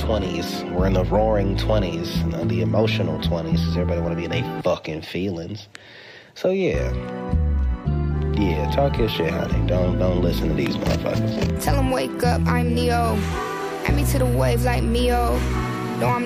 20s. We're in the roaring 20s, you know, the emotional 20s, because everybody want to be in their fucking feelings. So, yeah, talk your shit, honey. Don't listen to these motherfuckers. Tell them wake up, I'm Neo. Add me to the wave like Mio. No, I'm